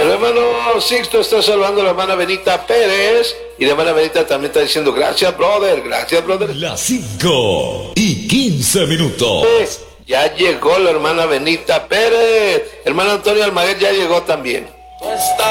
El hermano Sixto está saludando a la hermana Benita Pérez. Y la hermana Benita también está diciendo gracias, brother. Gracias, brother. Las 5:15 minutos. Ya llegó la hermana Benita Pérez. Hermano Antonio Almaguer ya llegó también.